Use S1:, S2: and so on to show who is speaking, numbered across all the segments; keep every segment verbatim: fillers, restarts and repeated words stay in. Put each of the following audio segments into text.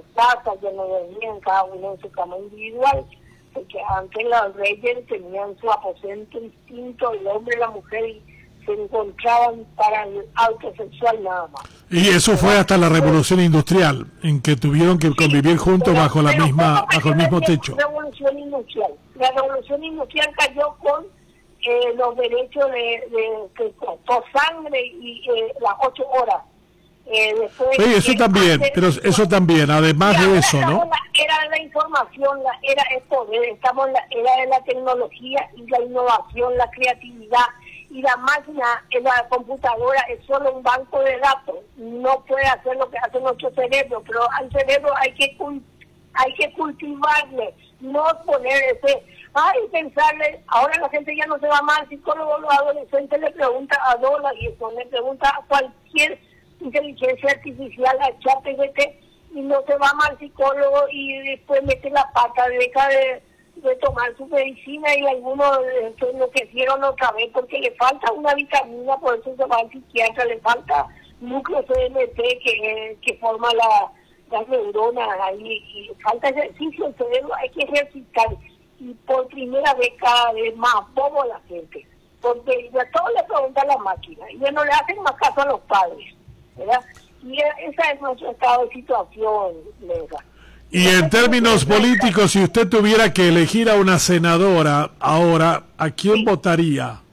S1: su casa, ya no dormían cada uno en su cama individual, porque antes los reyes tenían su aposento distinto, el hombre y la mujer, y se encontraban para el acto sexual nada más.
S2: Y eso fue hasta la Revolución Industrial, en que tuvieron que convivir juntos
S1: pero,
S2: bajo la
S1: pero
S2: misma, bajo el mismo techo.
S1: La Revolución Industrial, la Revolución Industrial cayó con eh, los derechos de, de que costó sangre y eh, las ocho horas. Eh, después,
S2: sí, eso
S1: eh,
S2: también,
S1: antes,
S2: pero eso también, además de eso, ¿no?
S1: La, era la información, la, era el poder, estamos en la era de la tecnología y la innovación, la creatividad, y la máquina, la computadora es solo un banco de datos, no puede hacer lo que hace nuestro cerebro, pero al cerebro hay que hay que cultivarle, no poner ese, ay, pensarle, ahora la gente ya no se va más al psicólogo, los adolescentes le pregunta a Dola y eso, le pregunta a cualquier inteligencia artificial, a ChatGPT, y no se va más al psicólogo y después mete la pata, deja de, de tomar su medicina, y algunos eh, se enloquecieron otra vez porque le falta una vitamina, por eso se va al psiquiatra, le falta núcleo C M T que, que forma la, las neuronas ahí, y falta ejercicio, el cerebro hay que ejercitar, y por primera vez cada vez más bobo la gente, porque ya todo le pregunta a la máquina, y ya no le hacen más caso a los padres, ¿verdad? Y esa es nuestro estado de situación, Lega.
S2: Y en términos políticos, si usted tuviera que elegir a una senadora ahora, ¿a quién sí. votaría?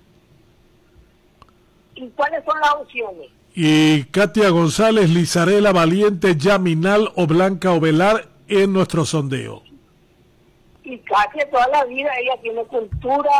S1: ¿Y cuáles son las opciones?
S2: Y Katia González, Lizarela Valiente, Yaminal o Blanca Ovelar en nuestro sondeo.
S1: Y Katia toda la vida, ella tiene cultura,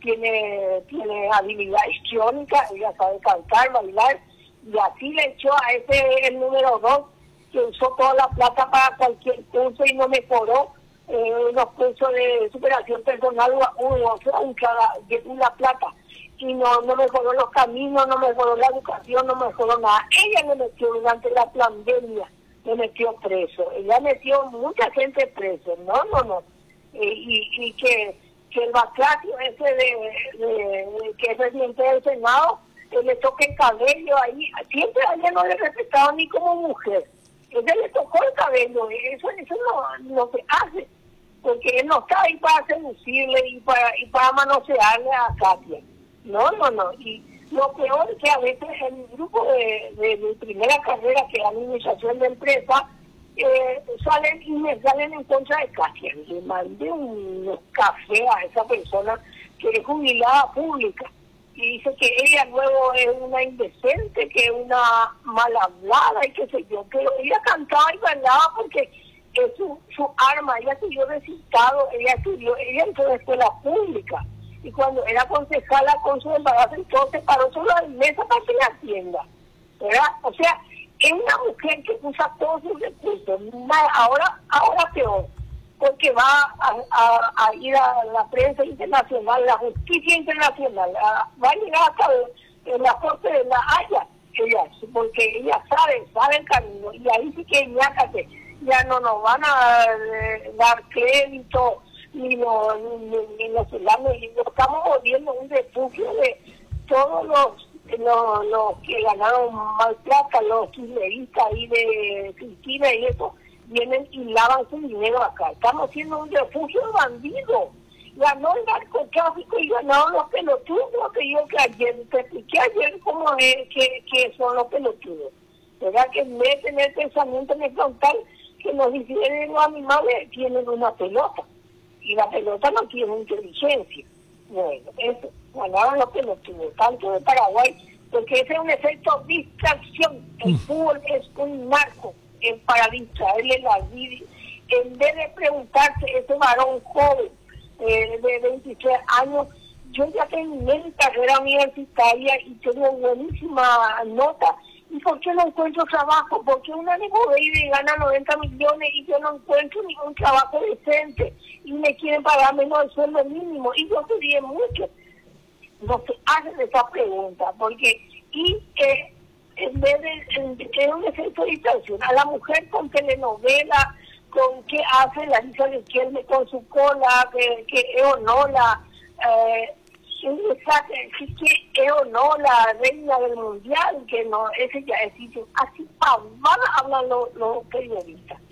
S1: tiene, tiene habilidad histriónica, ella sabe cantar, bailar, y así le echó a ese el número dos, que usó toda la plata para cualquier curso y no mejoró eh, los cursos de superación personal, uno, o sea, una plata, y no no mejoró los caminos, no mejoró la educación, no mejoró nada. Ella me metió durante la pandemia, me metió preso, ella metió mucha gente preso, no, no, no, eh, y, y que, que el Baclatio ese de, de, de que es presidente del Senado, que le toque el cabello ahí, siempre a ella no le respetaba ni como mujer. Ella le tocó el cabello, eso, eso no, no se hace, porque él no está ahí para seducirle y para, y para manosearle a Katia. No, no, no. Y lo peor es que a veces el grupo de, de, de primera carrera, que es la administración de empresa, eh, salen y me salen en contra de Katia. Le mandé un café a esa persona que es jubilada pública, y dice que ella luego es una indecente, que es una mal hablada y qué sé yo, pero ella cantaba y bailaba porque es su, su arma, ella estudió recitado, ella estudió, ella entró en escuela pública, y cuando era concejala con su embarazo, entonces paró solo la mesa para que la atienda, ¿verdad? O sea, es una mujer que usa todos sus recursos, ahora, ahora peor, porque va a, a, a ir a la prensa internacional, la justicia internacional, a, va a llegar hasta en la corte de la Haya, ella, porque ella sabe, sabe el camino, y ahí sí que ñácate, ya no nos van a eh, dar crédito, ni los ni, ni los ni lo estamos volviendo un refugio de todos los los, los que ganaron mal plata, los kirchneristas ahí de Cristina y eso, vienen y lavan su dinero acá. Estamos haciendo un refugio de bandidos. Ganó el narcotráfico y ganaron los pelotudos, lo que yo que ayer, te expliqué ayer cómo es que, que son los pelotudos. ¿Verdad? Que en vez de tener pensamiento en el frontal, que los disidentes los animales tienen una pelota. Y la pelota no tiene inteligencia. Bueno, eso, ganaron los pelotudos, tanto de Paraguay, porque ese es un efecto distracción. El fútbol es un narco. En, para distraerle la vida, en vez de preguntarse, ese varón joven eh, de veintitrés años, yo ya terminé mi carrera universitaria y tengo buenísima nota, ¿y por qué no encuentro trabajo? Porque una de y gana noventa millones y yo no encuentro ningún trabajo decente y me quieren pagar menos del sueldo mínimo, y yo estudié mucho. No se hacen esa pregunta, porque y eh, en vez de tener un efecto de distracción a la mujer con telenovela, con qué hace la hija de Kelme con su cola, que, que es o no la eh, que es o no la reina del mundial, que no, ese ya existe, así pavadas hablan los, los periodistas.